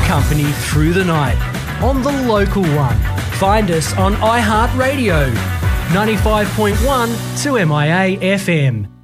company through the night on the local one. Find us on iHeartRadio, 95.1 to MIA FM.